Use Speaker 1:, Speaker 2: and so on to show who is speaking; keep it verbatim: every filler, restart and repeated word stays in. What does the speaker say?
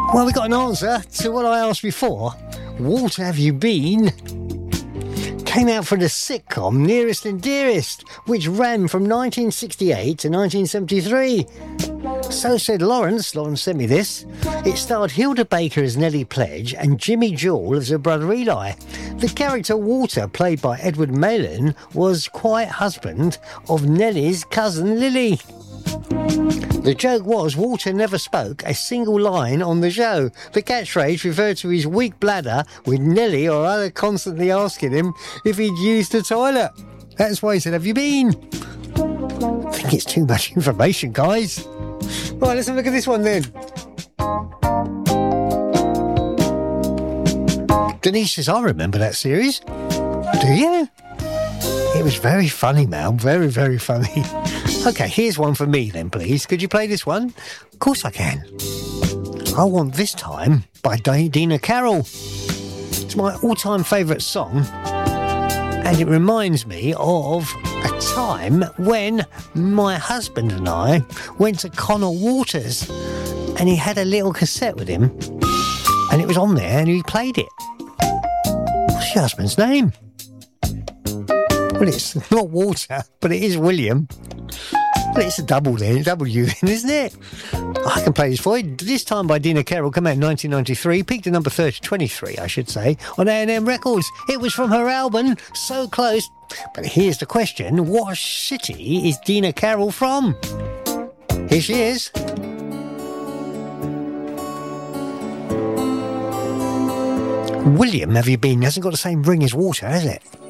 Speaker 1: Well, we got an answer to what I asked before. Walter, have you been? Came out for the sitcom Nearest and Dearest, which ran from nineteen sixty-eight to nineteen seventy-three. So said Lawrence. Lawrence sent me this. It starred Hilda Baker as Nellie Pledge and Jimmy Jewell as her brother Eli. The character Walter, played by Edward Malin, was quiet husband of Nellie's cousin Lily. The joke was Walter never spoke a single line on the show. The catchphrase referred to his weak bladder, with Nellie or other constantly asking him if he'd used the toilet. That's why he said, have you been? I think it's too much information, guys. Right, let's have a look at this one then. Denise says, I remember that series. Do you? It was very funny, Mal. Very, very funny. OK, here's one for me then, please. Could you play this one? Of course I can. I Want This Time by Dina Carroll. It's my all-time favourite song, and it reminds me of a time when my husband and I went to Connor Waters, and he had a little cassette with him, and it was on there, and he played it. What's your husband's name? Well, it's not Walter, but it is William. Well, it's a double then, W then, isn't it? I can play this for you. This Time by Dina Carroll, came out in nineteen ninety-three, peaked at number thirty, twenty-three, I should say, on A and M Records. It was from her album, So Close. But here's the question, what city is Dina Carroll from? Here she is. William, have you been? Hasn't got the same ring as Walter, has it?